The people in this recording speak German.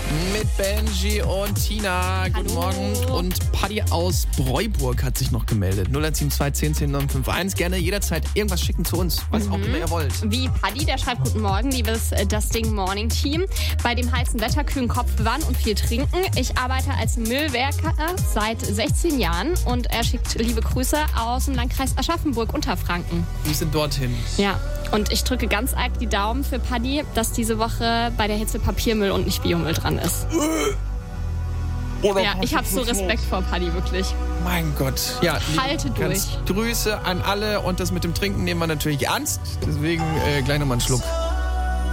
mit Benji und Tina. Guten Morgen. Und Paddy aus Breuburg hat sich noch gemeldet. 0172 10 10 951. Gerne jederzeit irgendwas schicken zu uns, was auch immer ihr wollt. Wie Paddy, der schreibt: Guten Morgen, liebes Dusting Morning Team. Bei dem heißen Wetter kühlen Kopf bewahren und viel trinken. Ich arbeite als Müllwerker seit 16 Jahren und er schickt liebe Grüße aus dem Landkreis Aschaffenburg-Unterfranken. Wir sind dorthin. Ja, und ich drücke ganz arg die Daumen für Paddy, dass diese Woche bei der Hitze Papiermüll und nicht Biomüll dran ist. Ja, ich habe so Respekt vor Paddy, wirklich. Mein Gott. Ja, Halte durch. Grüße an alle und das mit dem Trinken nehmen wir natürlich ernst. Deswegen gleich nochmal einen Schluck.